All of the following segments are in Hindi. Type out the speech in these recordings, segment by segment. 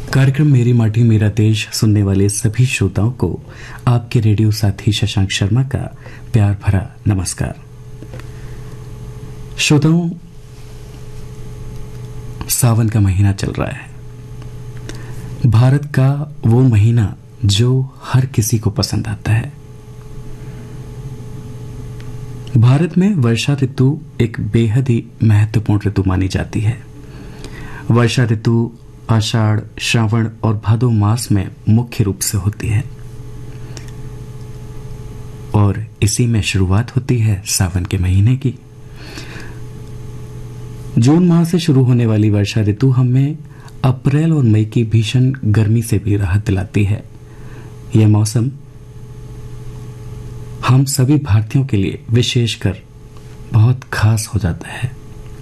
कार्यक्रम मेरी माटी मेरा देश सुनने वाले सभी श्रोताओं को आपके रेडियो साथी शशांक शर्मा का प्यार भरा नमस्कार। श्रोताओं, सावन का महीना चल रहा है। भारत का वो महीना जो हर किसी को पसंद आता है। भारत में वर्षा ऋतु एक बेहद ही महत्वपूर्ण ऋतु मानी जाती है। वर्षा ऋतु आषाढ़, श्रावण और भादो मास में मुख्य रूप से होती है और इसी में शुरुआत होती है सावन के महीने की। जून माह से शुरू होने वाली वर्षा ऋतु हमें अप्रैल और मई की भीषण गर्मी से भी राहत दिलाती है। यह मौसम हम सभी भारतीयों के लिए विशेषकर बहुत खास हो जाता है।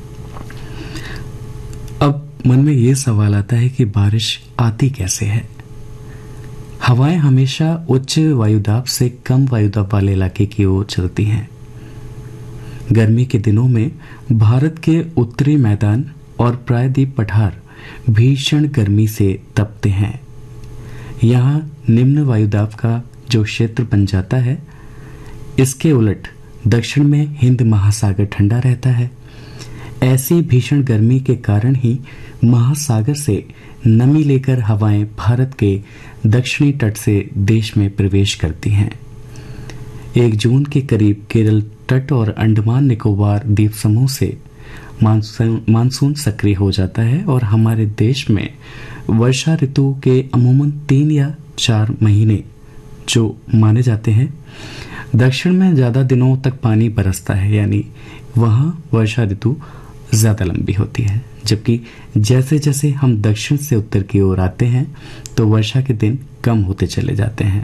अब मन में ये सवाल आता है कि बारिश आती कैसे है। हवाएं हमेशा उच्च वायुदाब से कम वायुदाब वाले इलाके की ओर चलती हैं। गर्मी के दिनों में भारत के उत्तरी मैदान और प्रायद्वीप पठार भीषण गर्मी से तपते हैं। यहाँ निम्न वायुदाब का जो क्षेत्र बन जाता है, इसके उलट दक्षिण में हिंद महासागर ठंडा रहता है। ऐसी भीषण गर्मी के कारण ही महासागर से नमी लेकर हवाएं भारत के दक्षिणी तट से देश में प्रवेश करती हैं। 1 जून के करीब केरल तट और अंडमान निकोबार द्वीप समूह से मानसून सक्रिय हो जाता है और हमारे देश में वर्षा ऋतु के अमूमन 3 या 4 महीने जो माने जाते हैं। दक्षिण में ज्यादा दिनों तक पानी बरसता है, यानी वहां वर्षा ऋतु ज्यादा लंबी होती है, जबकि जैसे जैसे हम दक्षिण से उत्तर की ओर आते हैं तो वर्षा के दिन कम होते चले जाते हैं।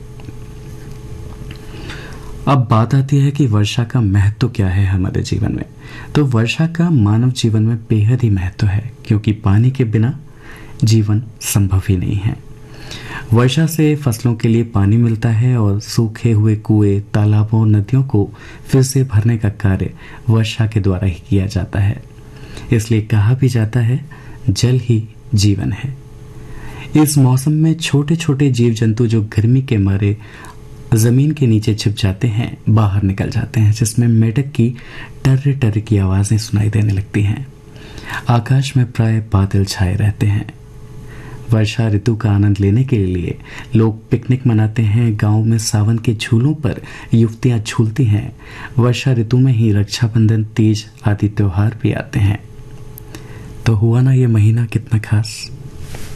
अब बात आती है कि वर्षा का महत्व क्या है हमारे जीवन में। तो वर्षा का मानव जीवन में बेहद ही महत्व है, क्योंकि पानी के बिना जीवन संभव ही नहीं है। वर्षा से फसलों के लिए पानी मिलता है और सूखे हुए कुएं, तालाबों, नदियों को फिर से भरने का कार्य वर्षा के द्वारा ही किया जाता है। इसलिए कहा भी जाता है, जल ही जीवन है। इस मौसम में छोटे छोटे जीव जंतु जो गर्मी के मारे जमीन के नीचे छिप जाते हैं, बाहर निकल जाते हैं, जिसमें मेढक की टर्र टर्र की आवाजें सुनाई देने लगती हैं। आकाश में प्राय बादल छाए रहते हैं। वर्षा ऋतु का आनंद लेने के लिए लोग पिकनिक मनाते हैं। गांव में सावन के झूलों पर युवतियां झूलती हैं। वर्षा ऋतु में ही रक्षाबंधन, तीज आदि त्योहार भी आते हैं। तो हुआ ना ये महीना कितना खास।